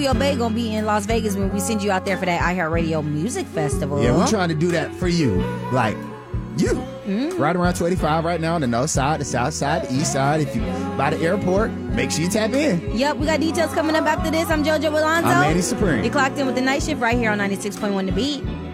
Yo Bay gonna be in Las Vegas when we send you out there for that iHeartRadio Music Festival. Yeah, we're trying to do that for you. Like, you. Right around 285 right now on the north side, the south side, the east side. If you by the airport, make sure you tap in. Yep, we got details coming up after this. I'm JoJo Alonzo. I'm Manny Supreme. You clocked in with the night shift right here on 96.1 The Beat.